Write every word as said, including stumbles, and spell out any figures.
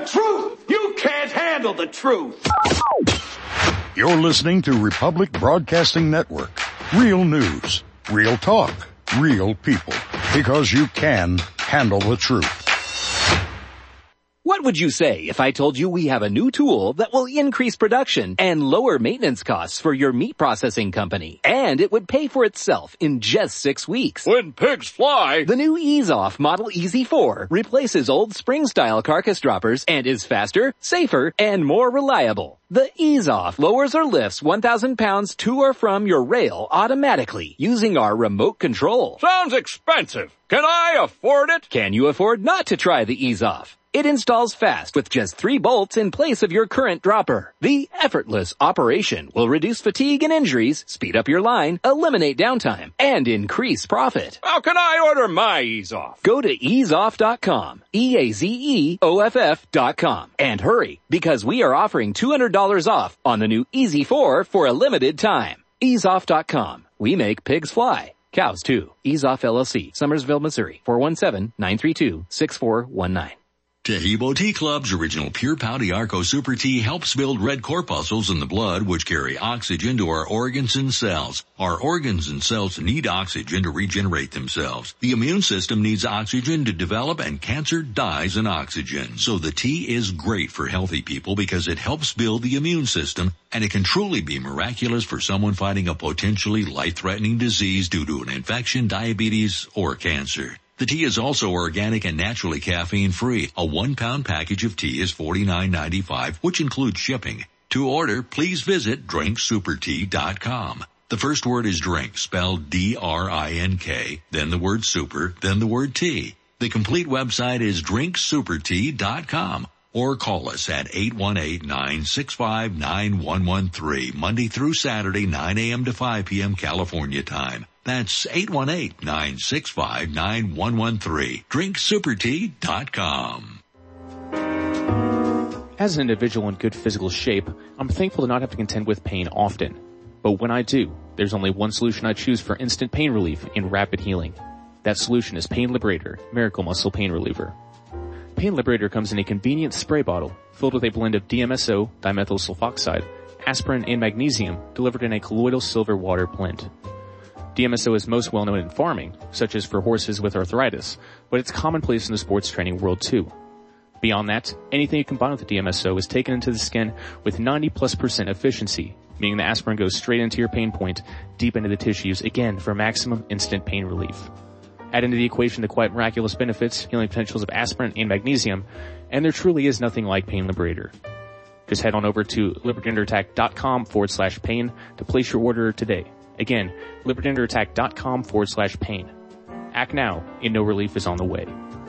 The truth! You can't handle the truth! You're listening to Republic Broadcasting Network. Real news, real talk, real people. Because you can handle the truth. What would you say if I told you we have a new tool that will increase production and lower maintenance costs for your meat processing company? And it would pay for itself in just six weeks. When pigs fly! The new Ease Off Model E Z four replaces old spring-style carcass droppers and is faster, safer, and more reliable. The Ease Off lowers or lifts one thousand pounds to or from your rail automatically using our remote control. Sounds expensive. Can I afford it? Can you afford not to try the Ease Off? It installs fast with just three bolts in place of your current dropper. The effortless operation will reduce fatigue and injuries, speed up your line, eliminate downtime, and increase profit. How can I order my Ease Off? Go to ease off dot com, E A Z E O F F dot com, and hurry, because we are offering two hundred dollars off on the new E Z four for a limited time. ease off dot com. We make pigs fly. Cows too. Ease Off L L C, Summersville, Missouri, four one seven, nine three two, six four one nine. Tahibo Tea Club's original Pure Pouty Arco Super Tea helps build red corpuscles in the blood which carry oxygen to our organs and cells. Our organs and cells need oxygen to regenerate themselves. The immune system needs oxygen to develop, and cancer dies in oxygen. So the tea is great for healthy people because it helps build the immune system, and it can truly be miraculous for someone fighting a potentially life-threatening disease due to an infection, diabetes, or cancer. The tea is also organic and naturally caffeine-free. A one-pound package of tea is forty-nine ninety-five, which includes shipping. To order, please visit drink super tea dot com. The first word is drink, spelled D R I N K, then the word super, then the word tea. The complete website is drink super tea dot com. Or call us at eight one eight, nine six five, nine one one three, Monday through Saturday, nine a.m. to five p.m. California time. That's eight one eight, nine six five, nine one one three. drink super tea dot com. As an individual in good physical shape, I'm thankful to not have to contend with pain often. But when I do, there's only one solution I choose for instant pain relief and rapid healing. That solution is Pain Liberator, Miracle Muscle Pain Reliever. Pain Liberator comes in a convenient spray bottle filled with a blend of D M S O, dimethyl sulfoxide, aspirin, and magnesium delivered in a colloidal silver water blend. D M S O is most well known in farming, such as for horses with arthritis, but it's commonplace in the sports training world too. Beyond that, anything you combine with the D M S O is taken into the skin with ninety plus percent efficiency, meaning the aspirin goes straight into your pain point, deep into the tissues, again for maximum instant pain relief. Add into the equation the quite miraculous benefits, healing potentials of aspirin and magnesium, and there truly is nothing like Pain Liberator. Just head on over to libertyunderattack.com forward slash pain to place your order today. Again, libertyunderattack.com forward slash pain. Act now, and no relief is on the way.